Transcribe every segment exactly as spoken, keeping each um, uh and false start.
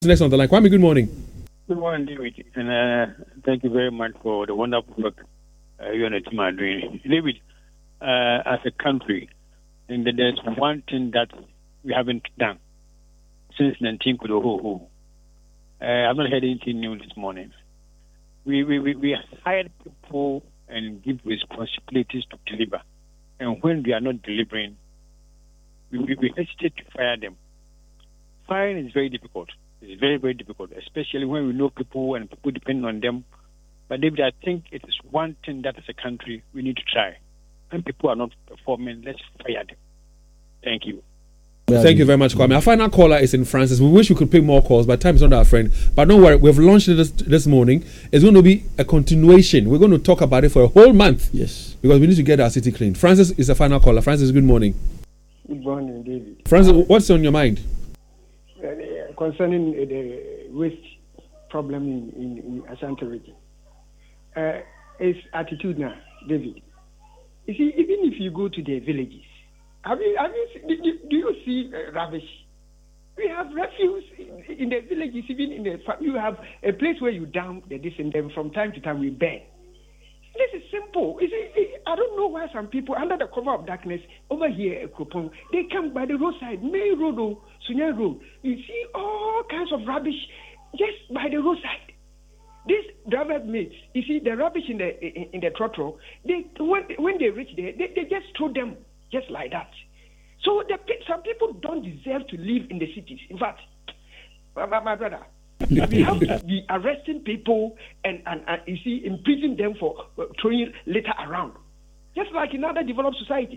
Next on the line. Kwame, good morning. Good morning, David. And uh, thank you very much for the wonderful work uh, you and the team are doing. David, uh, as a country, and there's one thing that we haven't done since nineteen Kudoho. Uh, I've not heard anything new this morning. We, we, we, we hired people and give responsibilities to deliver. And when we are not delivering, we, we, we hesitate to fire them. Firing is very difficult. It's very, very difficult, especially when we know people and people depend on them. But David, I think it is one thing that as a country we need to try. When people are not performing, let's fire them. Thank you. Thank you very much, Kwame. Our final caller is in Francis. We wish we could pick more calls, but time is not our friend. But don't worry, we've launched it this, this morning. It's going to be a continuation. We're going to talk about it for a whole month. Yes. Because we need to get our city clean. Francis is a final caller. Francis, good morning. Good morning, David. Francis, what's on your mind? Uh, concerning uh, the waste problem in, in, in Ashanti region. Uh, it's attitudinal, David. You see, even if you go to the villages, Have you, have you, do, do you see uh, rubbish? We have refuse in, in the villages, even in the you have a place where you dump the this and then from time to time we burn. This is simple. You see, I don't know why some people under the cover of darkness over here at Kupong, they come by the roadside, main road or Sunya Road. You see all kinds of rubbish just by the roadside. These driver mates, you see the rubbish in the in, in the trotro. They when when they reach there, they, they just throw them. Just like that. So the, some people don't deserve to live in the cities. In fact, my, my brother, we have to be arresting people and, and, and you see, imprisoning them for uh, throwing litter around. Just like in other developed societies.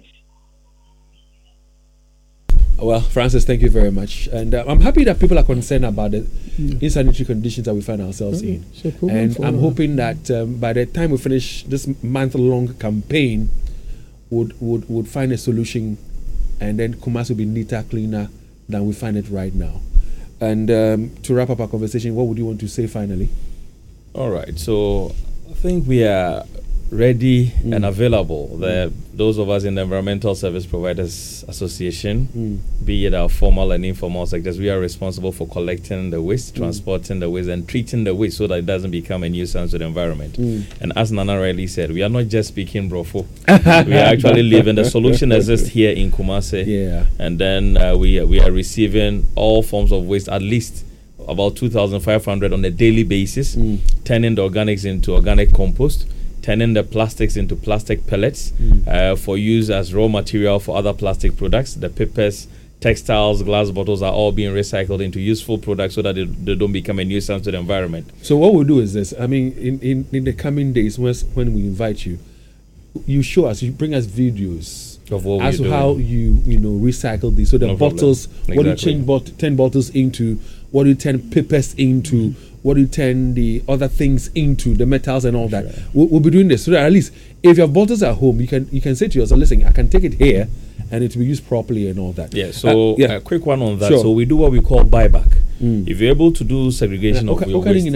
Well, Francis, thank you very much. And uh, I'm happy that people are concerned about the mm. insanitary conditions that we find ourselves mm-hmm. in. And I'm hoping that um, by the time we finish this month-long campaign, Would, would would find a solution, and then Kumasi will be neater, cleaner than we find it right now. And um, to wrap up our conversation, what would you want to say finally? All right, so I think we are ready mm. and available. The, those of us in the Environmental Service Providers Association, mm. be it our formal and informal sectors, we are responsible for collecting the waste, mm. transporting the waste, and treating the waste so that it doesn't become a nuisance to the environment. Mm. And as Nana rightly said, we are not just speaking brofo. We are actually living. The solution exists here in Kumasi. Yeah. And then uh, we, we are receiving all forms of waste, at least about two thousand five hundred on a daily basis, mm. turning the organics into organic compost, turning the plastics into plastic pellets mm. uh, for use as raw material for other plastic products. The papers, textiles, glass bottles are all being recycled into useful products so that they, they don't become a nuisance to the environment. So what we'll do is this. I mean, in, in, in the coming days, when, when we invite you, you show us, you bring us videos of what as to doing. how you you know recycle these. So the no bottles, exactly. what do you change bot- ten bottles into, what do you turn papers into, mm-hmm. what do you turn the other things into, the metals and all that. Sure. We'll, we'll be doing this so that at least if you have bottles at home, you can you can say to yourself, listen, I can take it here and it will be used properly and all that. Yeah, so uh, yeah. a quick one on that. Sure. So we do what we call buyback. Mm. If you're able to do segregation uh, of okay, your okay, waste.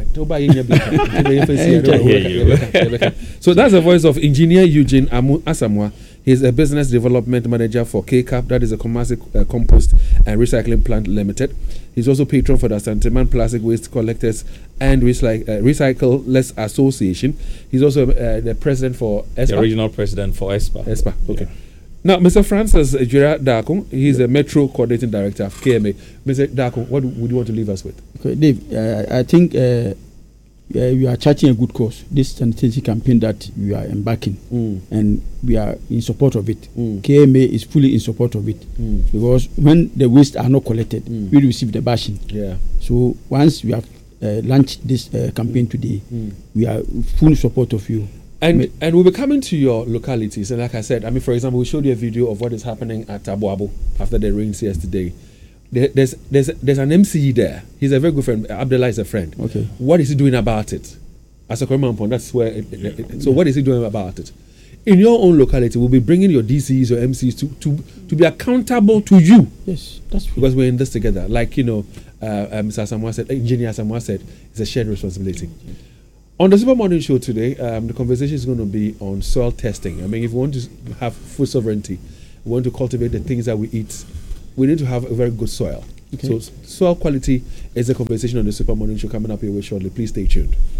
So that's the voice of Engineer Eugene Amu Asamoah. He's a business development manager for K C A P, that is a Kumasi uh, Compost and Recycling Plant Limited. He's also patron for the Santeman Plastic Waste Collectors and Recyc- uh, Recyclers Association. He's also uh, the president for E S P A. The original president for E S P A. E S P A, okay. Yeah. Now, Mister Francis Gerard Dakung, he's a Metro Coordinating Director of K M A. Mister Dakung, what would you want to leave us with? Okay, Dave, uh, I think uh, uh, we are charting a good course. This sanitation campaign that we are embarking, mm. and we are in support of it. Mm. K M A is fully in support of it mm. because when the waste are not collected, mm. we receive the bashing. Yeah. So once we have uh, launched this uh, campaign today, mm. we are full support of you. And and we'll be coming to your localities. And like I said, I mean, for example, we showed you a video of what is happening at Tabuabo after the rains yesterday. There, there's there's there's an M C there. He's a very good friend. Abdullah is a friend. Okay. What is he doing about it? As a Korean, that's where. It, it, it, so what is he doing about it? In your own locality, we'll be bringing your D Cs or M Cs to to to be accountable to you. Yes, that's true. Because we're in this together. Like you know, uh, uh, Mister Asamoah said, Engineer Asamoah said, it's a shared responsibility. Mm-hmm. On the Super Morning Show today, um, the conversation is going to be on soil testing. I mean, if we want to have food sovereignty, we want to cultivate the things that we eat, we need to have a very good soil. Okay. So soil quality is a conversation on the Super Morning Show coming up your way shortly. Please stay tuned.